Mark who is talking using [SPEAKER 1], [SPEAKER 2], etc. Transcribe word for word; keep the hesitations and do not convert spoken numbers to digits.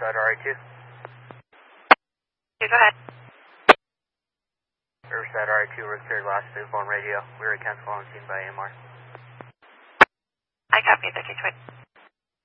[SPEAKER 1] Riverside R I two.
[SPEAKER 2] Yeah, go ahead.
[SPEAKER 1] Riverside R I two, Riverside last move on radio. We were cancelled on scene by A M R.
[SPEAKER 2] I copy the Detroit.